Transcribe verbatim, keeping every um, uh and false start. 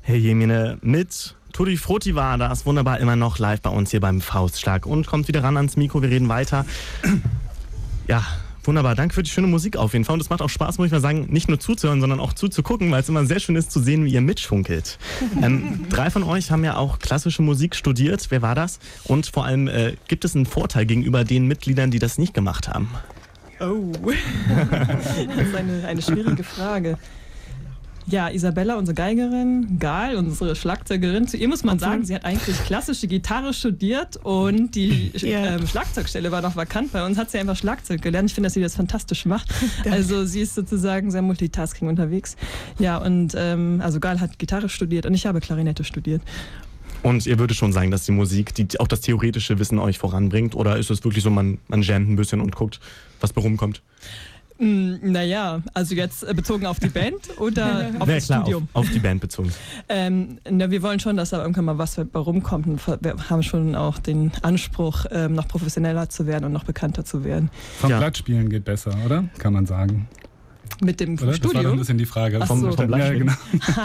Hey Jemine, mit Tutti Frutti war das wunderbar immer noch live bei uns hier beim Faustschlag und kommt wieder ran ans Mikro, wir reden weiter. Ja, wunderbar, danke für die schöne Musik auf jeden Fall und es macht auch Spaß, muss ich mal sagen, nicht nur zuzuhören, sondern auch zuzugucken, weil es immer sehr schön ist zu sehen, wie ihr mitschunkelt. ähm, drei von euch haben ja auch klassische Musik studiert, wer war das? Und vor allem, äh, gibt es einen Vorteil gegenüber den Mitgliedern, die das nicht gemacht haben? Oh, das ist eine, eine schwierige Frage. Ja, Isabella, unsere Geigerin, Gal, unsere Schlagzeugerin, zu ihr muss man sagen, sie hat eigentlich klassische Gitarre studiert und die Ja. ähm, Schlagzeugstelle war noch vakant. Bei uns hat sie einfach Schlagzeug gelernt. Ich finde, dass sie das fantastisch macht. Also sie ist sozusagen sehr multitasking unterwegs. Ja, und ähm, also Gal hat Gitarre studiert und ich habe Klarinette studiert. Und ihr würdet schon sagen, dass die Musik, die auch das theoretische Wissen euch voranbringt, oder ist es wirklich so, man, man jammt ein bisschen und guckt, was bei rumkommt? Mm, naja, also jetzt äh, bezogen auf die Band oder auf Ja, das klar, Studium? Auf, auf die Band bezogen. Ähm, na, wir wollen schon, dass da irgendwann mal was bei rumkommt. Und wir haben schon auch den Anspruch, ähm, noch professioneller zu werden und noch bekannter zu werden. Vom Ja. Blattspielen geht besser, oder? Kann man sagen. Mit dem Oder? Das war doch ein Studium. bisschen die Frage. Ach Vom, so. vom ja, genau.